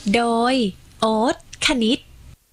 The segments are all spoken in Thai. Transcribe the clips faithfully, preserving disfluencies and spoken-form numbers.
โดยโอ๊ตคณิต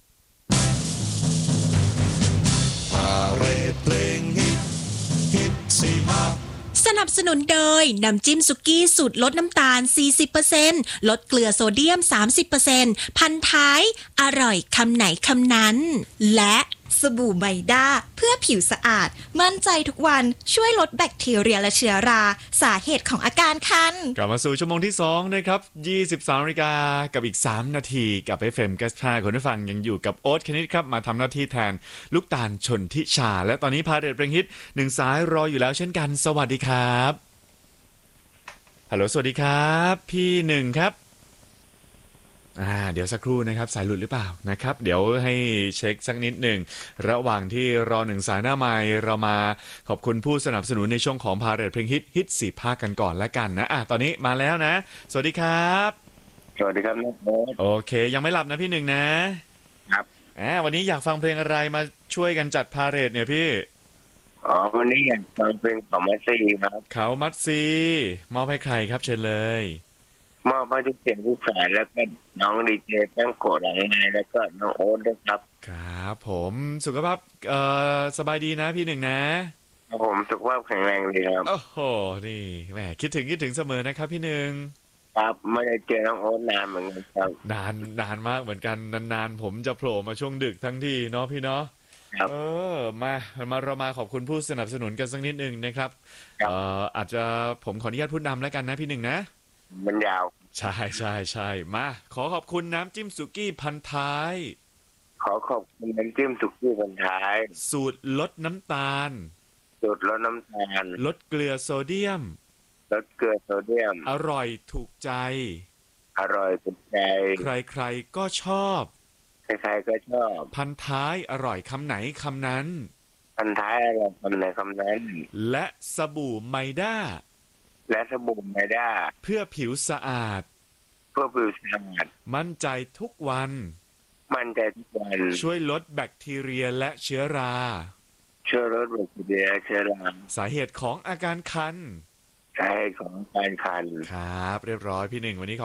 สนับสนุนโดยน้ำจิ้มสุกี้สูตรลดน้ำตาล สี่สิบเปอร์เซ็นต์ ลดเกลือโซเดียม สามสิบเปอร์เซ็นต์ พันท้ายอร่อยคำไหนคำนั้นและสบู่ไมด้าเพื่อผิวสะอาดมั่นใจทุกวันช่วยลดแบคทีเรียและเชื้อราสาเหตุของอาการคันกลับมาสู่ชั่วโมงที่สองนะครับยี่สิบสามนาฬิกากับอีกสามนาทีกับ เอฟ เอ็ม เก้าสิบห้าคุณผู้ฟังยังอยู่กับโอ๊ตคณิตครับมาทำหน้าที่แทนลูกตาลชนทิชาและตอนนี้พาเรดเพลงฮิตหนึ่งสายรออยู่แล้วเช่นกันสวัสดีครับฮัลโหลสวัสดีครับพี่หนึ่งครับอ่าเดี๋ยวสักครู่นะครับสายหลุดหรือเปล่านะครับเดี๋ยวให้เช็คสักนิดหนึ่งระหว่างที่รอหนึ่งสายหน้าไมค์เรามาขอบคุณผู้สนับสนุนในช่วงของพาเรดเพลงฮิตฮิตสี่ภาคกันก่อนแล้วกันนะอ่ะตอนนี้มาแล้วนะสวัสดีครับสวัสดีครับน้องโอ๊ตโอเคยังไม่หลับนะพี่หนึ่งนะครับอ่าวันนี้อยากฟังเพลงอะไรมาช่วยกันจัดพาเรดเนี่ยพี่อ๋อวันนี้อยากฟังเพลงของมาซีครับเขามัดซีมอบให้ใครครับเชิญเลยมอบให้ทุกเสียงทุกสายแล้วก็น้องดีเจแป้งโกะหลังไงแล้วก็น้องโอ๊ตด้วยครับครับผมสุขภาพเอ่อสบายดีนะพี่หนึ่งนะครับผมสุขภาพแข็งแรงดีครับโอ้โหนี่แหมคิดถึงคิดถึงเสมอนะครับพี่หนึ่งครับไม่ได้เจอน้องโอ๊ตนานเหมือนกันครับนานนานมากเหมือนกันนานๆผมจะโผล่มาช่วงดึกทั้งทีเนาะพี่เนาะครับเออมามาเรามาขอบคุณผู้สนับสนุนกันสักนิดหนึ่งนะครับครับเอ่ออาจจะผมขออนุญาตพูดนำแล้วกันนะพี่หนึ่งนะมันยาวใช่ใช่ใช่มาขอขอบคุณน้ำจิ้มสุกี้พันท้ายขอขอบคุณน้ำจิ้มสุกี้บนท้ายสูตรลดน้ำตาลสูตรลดน้ำตาลลดเกลือโซเดียมลดเกลือโซเดียมอร่อยถูกใจอร่อยถูกใจใครๆก็ชอบใครๆก็ชอบพันท้ายอร่อยคำไหนคำนั้นพันท้ายอะไรคำไหนคำนั้นและสบู่ไมด้าและสบู่ไมด้าเพื่อผิวสะอาดเพื่อผิวสะอาดมั่นใจทุกวันมั่นใจทุกวันช่วยลดแบคทีเรียและเชื้อราช่วยลดแบคทีเรียเชื้อราสาเหตุของอาการคันสาเหตุของการคันครับเรียบร้อยพี่หนึ่งวันนี้